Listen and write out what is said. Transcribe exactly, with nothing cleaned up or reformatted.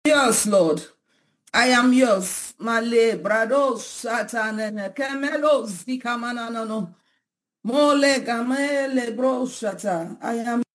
yours, Lord. I am yours. Male brado satanene kemelo zikamanano. Mole gamele bro shata. I am